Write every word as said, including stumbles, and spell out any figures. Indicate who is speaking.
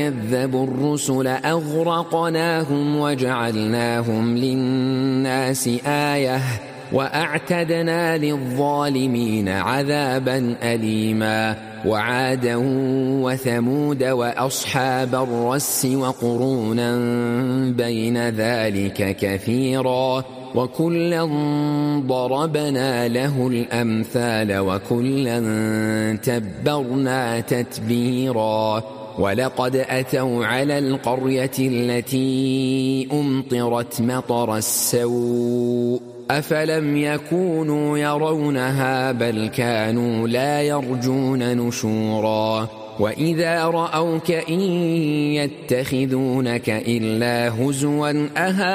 Speaker 1: كذبوا الرسل أغرقناهم وجعلناهم للناس آية وأعتدنا للظالمين عذابا أليما وعادا وثمود وأصحاب الرس وقرونا بين ذلك كثيرا وكلا ضربنا له الأمثال وكلا تبرنا تتبيرا ولقد أتوا على القرية التي أمطرت مطر السوء أفلم يكونوا يرونها بل كانوا لا يرجون نشورا وإذا رأوك إن يتخذونك إلا هزوا أهانوا